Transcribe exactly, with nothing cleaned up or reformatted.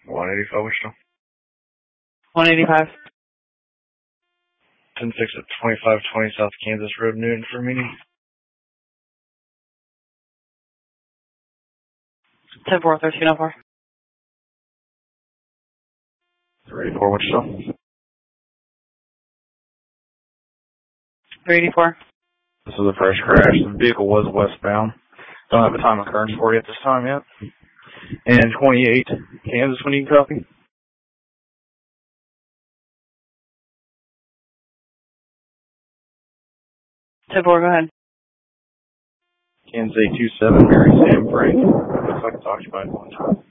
one eighty-five Wichita. one eighty-five. ten six at twenty-five twenty South Kansas Road, Newton for meeting. ten four, thirteen oh four. three eighty-four Wichita. three eighty-four. This is a fresh crash. The vehicle was westbound. Don't have a time occurrence for you at this time yet. And twenty-eight Kansas, when you can copy. ten four, go ahead. Kansas eight two seven, Mary Sam Frank. Looks like it's occupied one time.